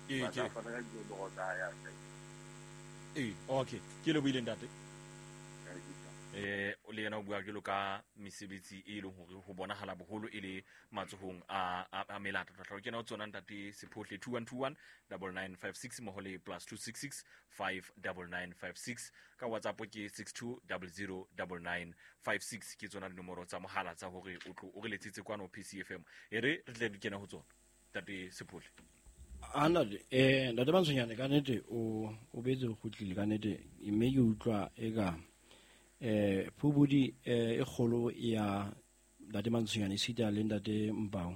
Okay ke le buile ntate o le yena o bua ke lo ka mesebetsi e leng hore ho bonagala boholo e le matsohong a melata tla ke na o tsona ntate Sephohle 2121 9956 mo hole +266 59956 ka WhatsApp ke 62009956 ke tsona dinomoro tsa mohala tsa hore o re letsitse kwano PCFM re tle di kena ho tsona ntate Sephohle ana ntate Mantshonyane ka nete o betse go tlile ka nete mme ke utlwa eka phubudi e kgolo ya ntate Mantshonyane sita le ntate Mpao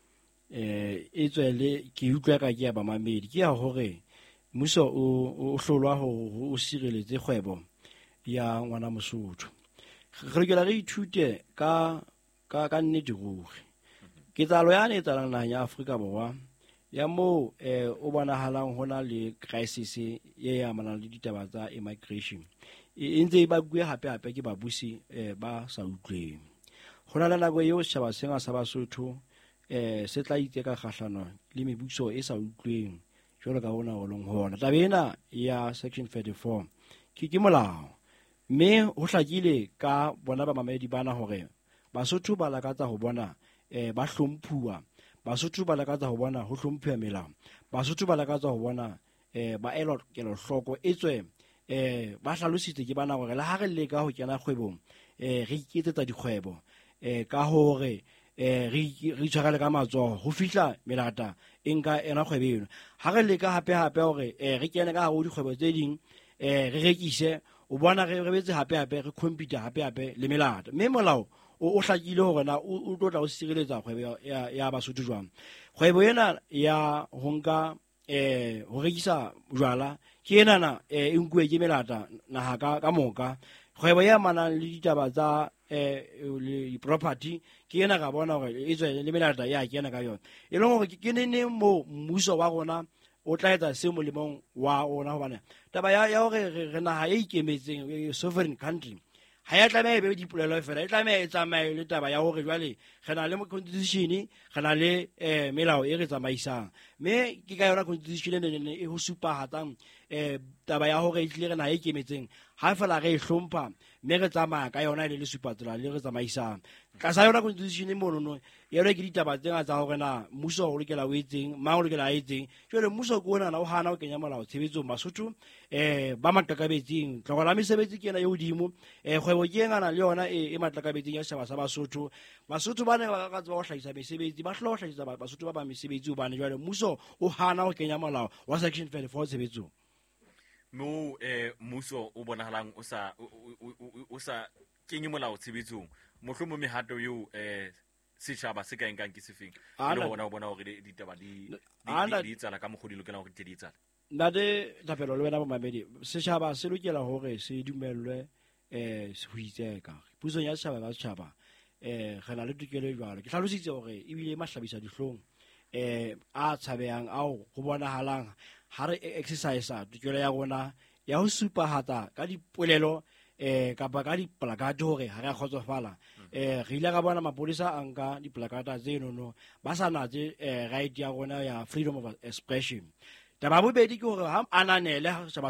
e tswele ke utlwa ka ke ya ba mamedi ke ya hore mmuso o hlolwa ho o sireletse kgwebo ya ngwana Mosotho re ke la re ithute ka nnete ruri ke tsalo ya ne tsalang naheng ya Afrika Borwa ya mo o bonahalang hona le crisis ye ya amanang le ditaba tsa immigration e ntse ba bue hape ke babusi ba sa utlweng hona le nako eo setjhaba senga sa Basotho se tla iteka kgahlano le mebuso e sa utlweng jwalo ka hona ho leng hona tabena ya section 34 ke molao mme ho hlakile ka bona ba mamedi bana hore Basotho ba lakatsa ho bona ba hlomphuwa Basotho ba lakatsa ho bona ho hlomphiwa melao Basotho ba lakatsa ho bona ba elo kelo hloko etswe ba hlalositse ke bana gore le ha re leka ho kena kgwebong re iketsetsa dikgwebo ka hore re itshwarele ka matsoho ho fihla melata enka ena kgwebo eno ha re leka hape hore re kene ka ho dikgwebo tse ding re rekise o bona re betse hape re compete hape le melata mme molao o hlakile hore na o tlotla o sireletsa kgwebo ya Basotho jwang kgwebo ena ya ho nka ho rekisa jwala ke enana e nkuwe ke melata naha ka moka kgwebo ya manang le ditaba tsa le property ke ena ka bona hore e tswe le melata ya kena ka yona e leng hore ke nene mo mmuso wa rona o tla etsa se molemong wa ona hobane taba ya hore re naha e ikemetseng sovereign country ha ya tlameha be dipolelo fela e tlameha e tsamaye le taba ya hore jwale re na le constitution re na le melao e re tsamaisang mme ke ka yona constitution e ho supahatsang taba ya hore itlile re na e ikemetseng ha fela re hlompha mme re tsamaya ka yona le supatsela le re tsamaisang ka sa yona constitution monono ya re ke ditaba tse ngata hore na mmuso o lokela o etseng mang o lokela a etseng jwale mmuso ko ona o hana o kenya molao tshebetsong Basotho ba matlakabetsing tlhogo la mesebetsi ke ena e hodimo kgwebo ke ngana le yona e matlakabetsing ya setjhaba sa Basotho ba ne ba ka tswa ho hlahisa mesebetsi ba hlola ho hlahisa Basotho ba ba mesebetsi o bane jwale mmuso o hana ho kenya molao wa section 34 tshebetsong mo mmuso o bonahalang o sa kenye molao tshebetsong mohlomong mehato eo setjhaba se ka enkang ke sefeng le bona o bona hore ditaba di tsala ka mogodi lokela hore di tsala ntate Thapelo le wena ba mamedi setjhaba se lokela hore se dumellwe se ho itseka puso ya setjhaba re na le tokelo e jwalo ke hlalositse hore ebile mahlabisa dihlong a tshabehang ao go bonahalang ha re exercise tokelo ya rona ya ho supahatsa ka dipolelo kapa ka diplakate hore ha re a kgotsofala re ile ka bona mapolisa a nka diplakata tseno ba sa natse right ya rona ya freedom of expression taba bobedi ke hore ha ananele